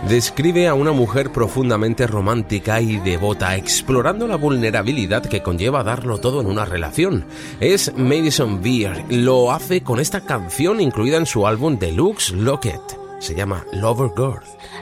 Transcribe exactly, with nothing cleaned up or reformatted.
Describe a una mujer profundamente romántica y devota, explorando la vulnerabilidad que conlleva darlo todo en una relación. Es Madison Beer. Lo hace con esta canción incluida en su álbum Deluxe Locket. Se llama Lover Girl.